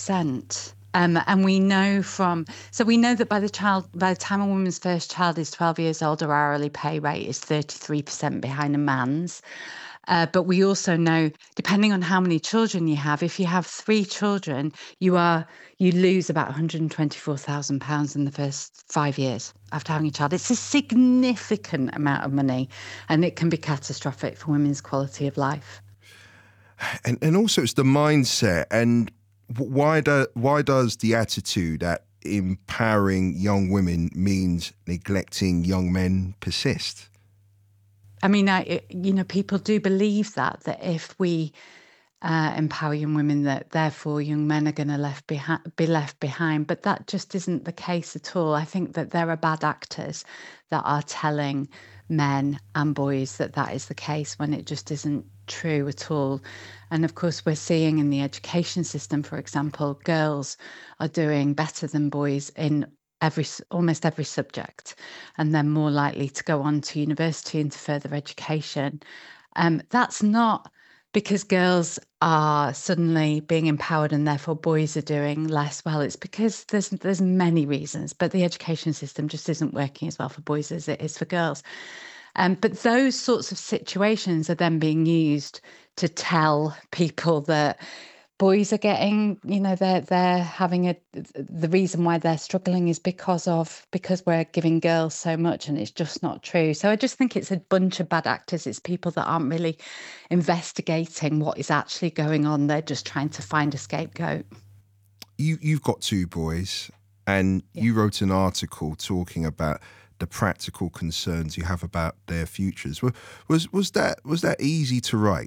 30%. And we know that by the time a woman's first child is 12 years old, her hourly pay rate is 33% behind a man's. But we also know, depending on how many children you have, if you have 3 children, you lose about £124,000 in the first 5 years after having a child. It's a significant amount of money, and it can be catastrophic for women's quality of life. And also it's the mindset. And why does the attitude that empowering young women means neglecting young men persist? I mean, people do believe that if we empower young women, that therefore young men are going to be left behind. But that just isn't the case at all. I think that there are bad actors that are telling men and boys that is the case, when it just isn't true at all. And of course, we're seeing in the education system, for example, girls are doing better than boys in almost every subject, and they're more likely to go on to university and to further education. That's not because girls are suddenly being empowered and therefore boys are doing less well. It's because there's many reasons, but the education system just isn't working as well for boys as it is for girls. But those sorts of situations are then being used to tell people that boys are getting, they're having the reason why they're struggling is because we're giving girls so much, and it's just not true. So I just think it's a bunch of bad actors. It's people that aren't really investigating what is actually going on. They're just trying to find a scapegoat. You've got 2 boys, and you wrote an article talking about the practical concerns you have about their futures. Was that easy to write?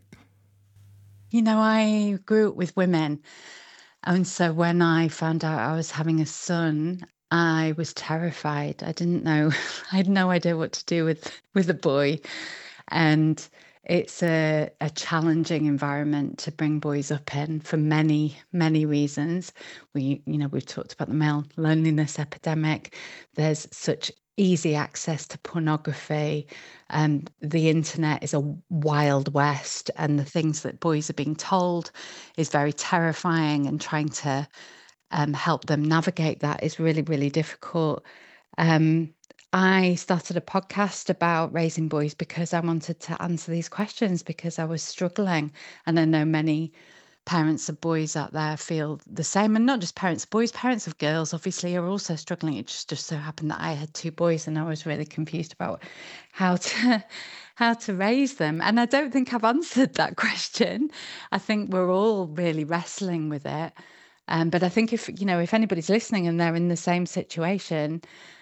I grew up with women. And so when I found out I was having a son, I was terrified. I didn't know, I had no idea what to do with a boy. And it's a challenging environment to bring boys up in for many, many reasons. We've talked about the male loneliness epidemic. There's such easy access to pornography, and the internet is a wild west, and the things that boys are being told is very terrifying, and trying to help them navigate that is really, really difficult. I started a podcast about raising boys because I wanted to answer these questions, because I was struggling, and I know many parents of boys out there feel the same, and not just parents of boys, parents of girls obviously are also struggling. It just so happened that I had 2 boys, and I was really confused about how to raise them. And I don't think I've answered that question. I think we're all really wrestling with it. But I think if anybody's listening and they're in the same situation,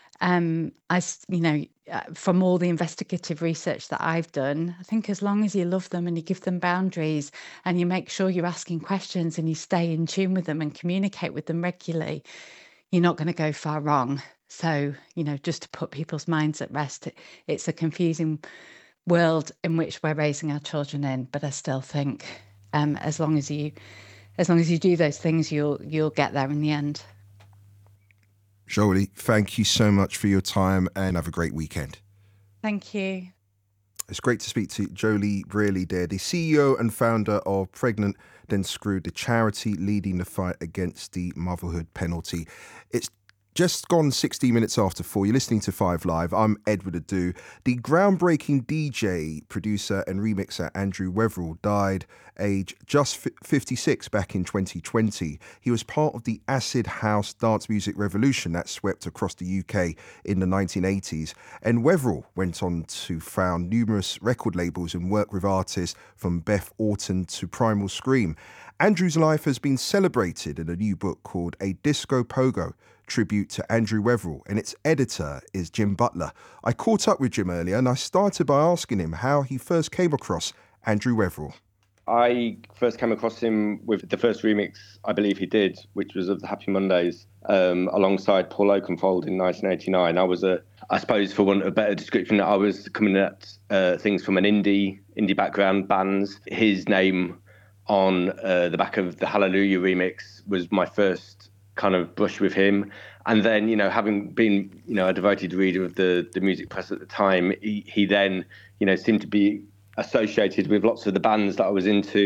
from all the investigative research that I've done, I think as long as you love them and you give them boundaries and you make sure you're asking questions and you stay in tune with them and communicate with them regularly, you're not going to go far wrong. So, just to put people's minds at rest, it's a confusing world in which we're raising our children in. But I still think as long as you do those things, you'll get there in the end. Jolie, thank you so much for your time, and have a great weekend. Thank you. It's great to speak to Jolie Brearley-Dare, the CEO and founder of Pregnant Then Screwed, the charity leading the fight against the motherhood penalty. It's just gone 60 minutes after 4. You're listening to 5 Live. I'm Edward Adu. The groundbreaking DJ, producer and remixer Andrew Weatherall died aged just 56 back in 2020. He was part of the acid house dance music revolution that swept across the UK in the 1980s. And Weatherall went on to found numerous record labels and work with artists from Beth Orton to Primal Scream. Andrew's life has been celebrated in a new book called A Disco Pogo, tribute to Andrew Weatherall, and its editor is Jim Butler. I caught up with Jim earlier, and I started by asking him how he first came across Andrew Weatherall. I first came across him with the first remix I believe he did, which was of the Happy Mondays, alongside Paul Oakenfold in 1989. I suppose for want of a better description, I was coming at things from an indie background, bands. His name on the back of the Hallelujah remix was my first kind of brush with him. And then, having been, a devoted reader of the music press at the time, he then, seemed to be associated with lots of the bands that I was into.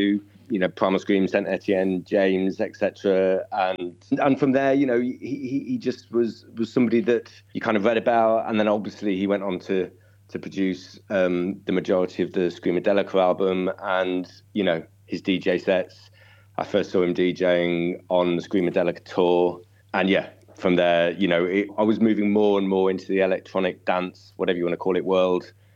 Primal Scream, Saint Etienne, James, etc. And from there, he just was somebody that you kind of read about, and then obviously he went on to produce the majority of the Screamadelica album, and his DJ sets. I first saw him DJing on the Screamadelica tour, and from there, I was moving more and more into the electronic dance, whatever you want to call it, world.